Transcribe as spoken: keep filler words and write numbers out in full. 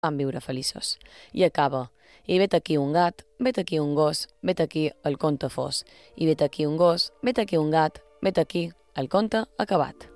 van viure feliços. I acaba, i vet aquí un gat, vet aquí un gos, vet aquí el conte fos. I vet aquí un gos, vet aquí un gat, vet aquí el conte acabat.